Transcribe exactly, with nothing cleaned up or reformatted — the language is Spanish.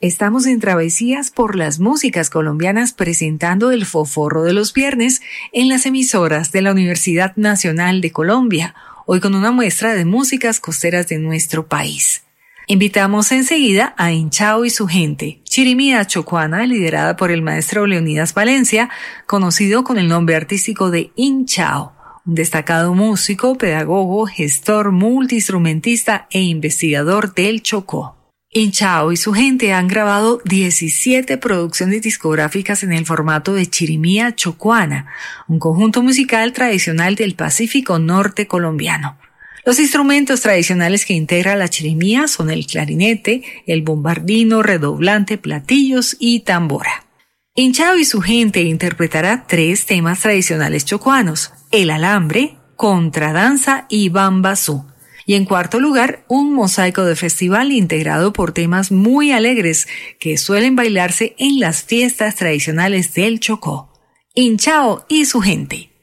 Estamos en Travesías por las músicas colombianas presentando el Foforro de los viernes en las emisoras de la Universidad Nacional de Colombia, hoy con una muestra de músicas costeras de nuestro país. Invitamos enseguida a Hinchao y su gente, chirimía chocuana liderada por el maestro Leonidas Valencia, conocido con el nombre artístico de Hinchao, un destacado músico, pedagogo, gestor, multiinstrumentista e investigador del Chocó. Hinchao y su gente han grabado diecisiete producciones discográficas en el formato de chirimía chocuana, un conjunto musical tradicional del Pacífico Norte colombiano. Los instrumentos tradicionales que integra la chirimía son el clarinete, el bombardino, redoblante, platillos y tambora. Hinchao y su gente interpretará tres temas tradicionales chocuanos: el alambre, contradanza y bambasú. Y en cuarto lugar, un mosaico de festival integrado por temas muy alegres que suelen bailarse en las fiestas tradicionales del Chocó. Hinchao y su gente.